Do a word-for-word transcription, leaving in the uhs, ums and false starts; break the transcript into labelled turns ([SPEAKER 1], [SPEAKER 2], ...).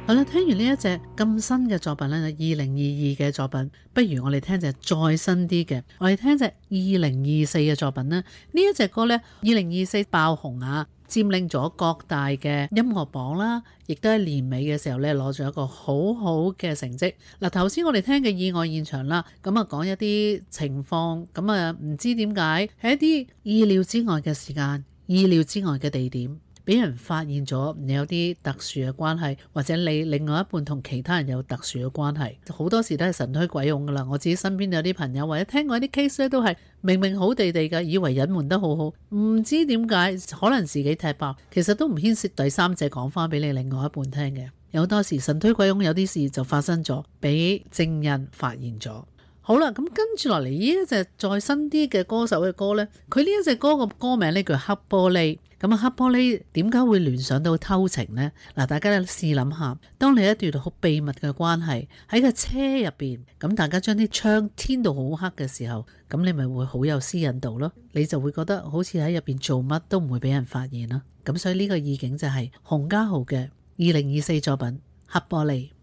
[SPEAKER 1] 好啦，聽完呢一隻咁新嘅作品咧，二零二二嘅作品，不如我哋聽隻再新啲嘅，我哋聽隻二零二四嘅作品啦。呢一隻歌呢，二零二四爆紅啊，佔領咗各大嘅音樂榜啦，亦都喺年尾嘅時候咧攞咗一個好好嘅成績。嗱，頭先我哋聽嘅意外現場啦，咁啊講一啲情況，咁啊唔知點解喺一啲意料之外嘅時間、意料之外嘅地點，俾人發現咗你有啲特殊嘅關係，或者你另外一半同其他人有特殊嘅關係，好多時都係神推鬼用噶啦。我自己身邊有啲朋友或者聽過啲 case 咧，都係明明好地地噶，以為隱瞞得好好，唔知點解可能自己踢爆，其實都唔牽涉第三者講翻俾你另外一半聽嘅。有好多時神推鬼用，有啲事就發生咗，俾證人發現咗。好啦，咁跟住落嚟呢一隻再新啲嘅歌手嘅歌呢，佢呢一隻歌個歌名呢叫黑玻璃。咁啊，黑玻璃點解會聯想到偷情呢？嗱，大家咧試諗下，當你一段好秘密嘅關係喺個車入邊，咁大家將啲窗天到好黑嘅時候，咁你咪會好有私隱度咯，你就會覺得好似喺入邊做乜都唔會俾人發現啦。咁所以呢個意境就係洪嘉豪嘅二零二四作品《黑玻璃》。